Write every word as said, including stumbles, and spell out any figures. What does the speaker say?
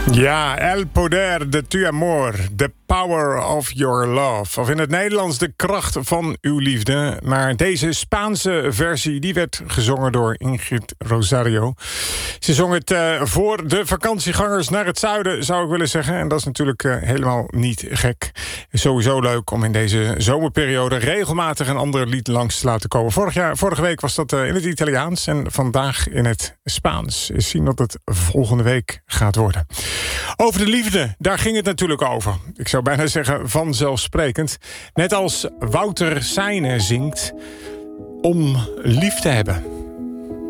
Ja, El Poder de Tu Amor, The Power of Your Love. Of in het Nederlands de kracht van uw liefde. Maar deze Spaanse versie die werd gezongen door Ingrid Rosario. Ze zong het uh, voor de vakantiegangers naar het zuiden, zou ik willen zeggen. En dat is natuurlijk uh, helemaal niet gek. Sowieso leuk om in deze zomerperiode regelmatig een ander lied langs te laten komen. Vorig jaar, vorige week was dat uh, in het Italiaans en vandaag in het Spaans. Eens zien wat het volgende week gaat worden. Over de liefde, daar ging het natuurlijk over. Ik zou bijna zeggen vanzelfsprekend. Net als Wouter Seijne zingt om lief te hebben.